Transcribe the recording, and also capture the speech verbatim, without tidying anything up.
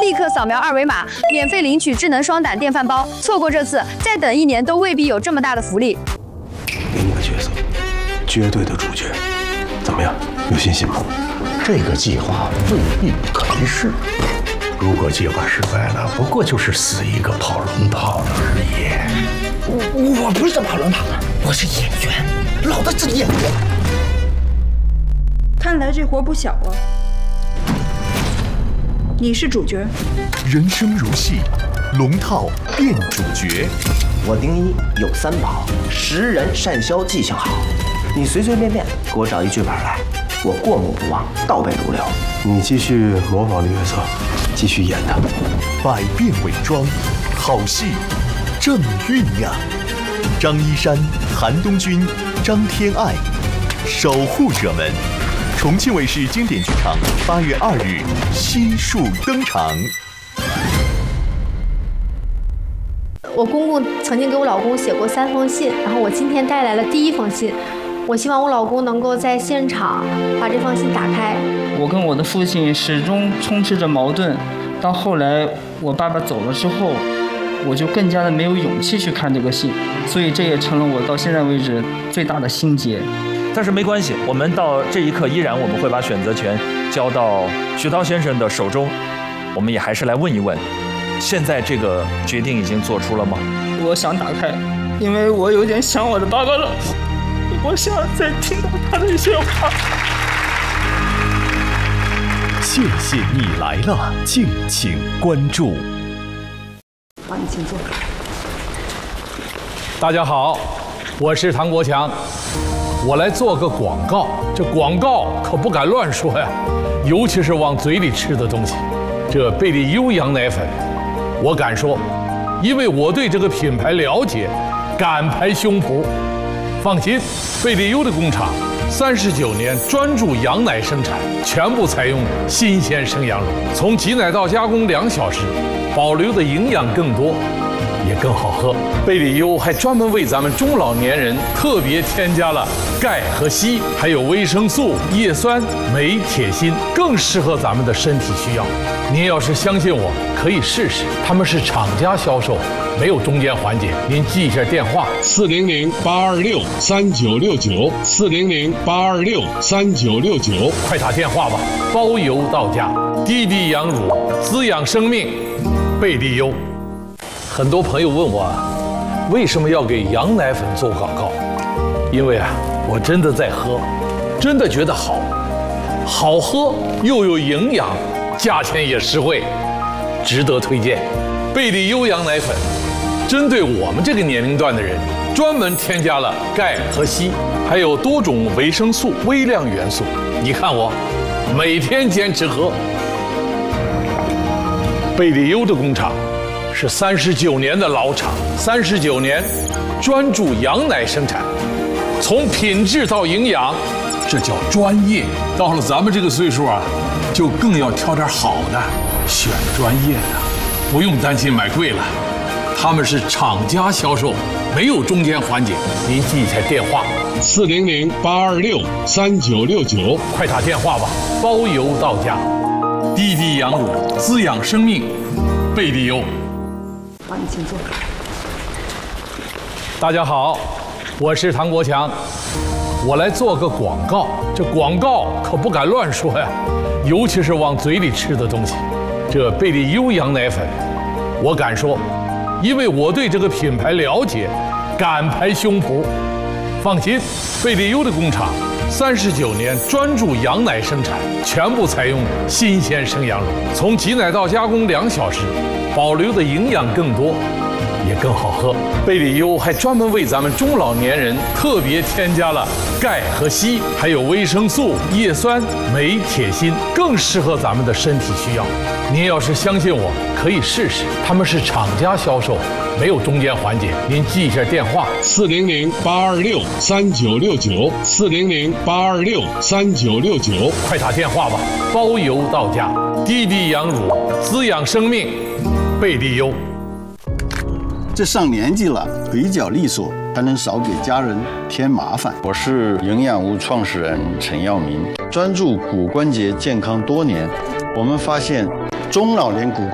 立刻扫描二维码，免费领取智能双胆电饭煲。错过这次，再等一年都未必有这么大的福利。 给你个角色，绝对的主角，怎么样？有信心吗？ 这个计划未必不可一世。如果计划失败了，不过就是死一个跑龙套的而已。 我我不是跑龙套的，我是演员，老子是演员。 看来这活不小啊！你是主角。 人生如戏，龙套变主角。 我丁一有三宝：识人、善销、记性好。你随随便便给我找一剧本来，我过目不忘，倒背如流。 你继续模仿绿月色，继续演他。 百变伪装，好戏正酝酿。张一山、韩东君、张天爱，守护者们。重庆卫视经典剧场八月二日悉数登场。 我公公曾经给我老公写过三封信，然后我今天带来了第一封信。我希望我老公能够在现场把这封信打开。 我跟我的父亲始终充斥着矛盾，到后来我爸爸走了之后，我就更加的没有勇气去看这个信，所以这也成了我到现在为止最大的心结。 但是没关系，我们到这一刻依然我们会把选择权交到徐涛先生的手中。我们也还是来问一问，现在这个决定已经做出了吗？ 我想打开，因为我有点想我的爸爸了，我想再听到他的一些话。 谢谢你来了，敬请关注。 好，你请坐。 大家好，我是唐国强。我来做个广告，这广告可不敢乱说呀，尤其是往嘴里吃的东西。这贝利优羊奶粉，我敢说，因为我对这个品牌了解，敢拍胸脯。放心，贝利优的工厂三十九年专注羊奶生产，全部采用新鲜生羊乳，从挤奶到加工两小时，保留的营养更多。也更好喝。贝利优还专门为咱们中老年人特别添加了钙和硒，还有维生素、叶酸、镁、铁、锌，更适合咱们的身体需要。您要是相信我，可以试试。他们是厂家销售，没有中间环节。您记一下电话： 四零零八二六三九六九，四零零八二六三九六九， 快打电话吧，包邮到家。滴滴羊乳，滋养生命，贝利优。很多朋友问我，为什么要给羊奶粉做广告？因为啊，我真的在喝，真的觉得好，好喝又有营养，价钱也实惠，值得推荐。贝利优羊奶粉，针对我们这个年龄段的人，专门添加了钙和硒，还有多种维生素、微量元素。你看我，每天坚持喝。贝利优的工厂是三十九年的老厂，三十九年专注羊奶生产，从品质到营养，这叫专业。到了咱们这个岁数啊，就更要挑点好的，选专业的，不用担心买贵了。他们是厂家销售，没有中间环节。您记一下电话： 四零零八二六三九六九， 快打电话吧，包邮到家。滴滴羊乳，滋养生命，贝利优。 好，你请坐。 大家好，我是唐国强。我来做个广告，这广告可不敢乱说呀，尤其是往嘴里吃的东西。这贝利优羊奶粉，我敢说，因为我对这个品牌了解，敢拍胸脯。放心，贝利优的工厂三十九年专注羊奶生产，全部采用新鲜生羊乳，从挤奶到加工两小时，保留的营养更多，也更好喝。贝利优还专门为咱们中老年人特别添加了钙和硒，还有维生素、叶酸、镁、铁、锌，更适合咱们的身体需要。您要是相信我，可以试试。他们是厂家销售，没有中间环节。您记一下电话： 四零零八二六三九六九，四零零八二六三九六九， 快打电话吧，包邮到家。滴滴羊乳，滋养生命，贝利优。 这上年纪了，腿脚利索，才能少给家人添麻烦。 我是营养屋创始人陈耀明，专注骨关节健康多年。我们发现，中老年骨